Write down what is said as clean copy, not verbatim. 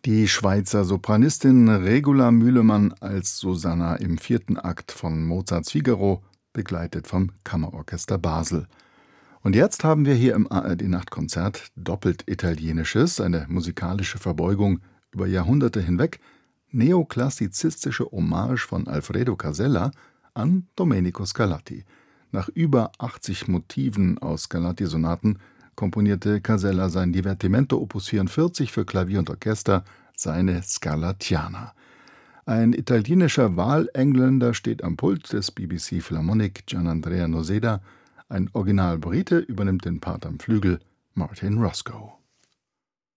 Die Schweizer Sopranistin Regula Mühlemann als Susanna im 4. Akt von Mozarts Figaro, begleitet vom Kammerorchester Basel. Und jetzt haben wir hier im ARD-Nachtkonzert doppelt Italienisches, eine musikalische Verbeugung über Jahrhunderte hinweg, neoklassizistische Hommage von Alfredo Casella an Domenico Scarlatti. Nach über 80 Motiven aus Scarlatti-Sonaten komponierte Casella sein Divertimento Opus 44 für Klavier und Orchester, seine Scarlattiana. Ein italienischer Wahlengländer steht am Pult des BBC Philharmonic, Gianandrea Noseda. Ein Original-Brite übernimmt den Part am Flügel, Martin Roscoe.